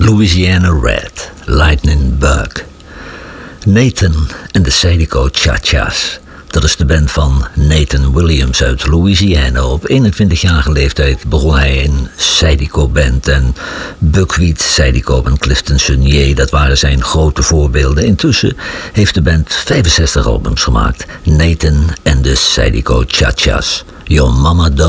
Louisiana Red, Lightning Bug. Nathan en de Zydeco Cha-Cha's. Dat is de band van Nathan Williams uit Louisiana. Op 21-jarige leeftijd begon hij een Zydeco-band. En Buckwheat, Zydeco en Clifton Chenier, dat waren zijn grote voorbeelden. Intussen heeft de band 65 albums gemaakt. Nathan en de Zydeco Cha-Cha's. Your Mama Don't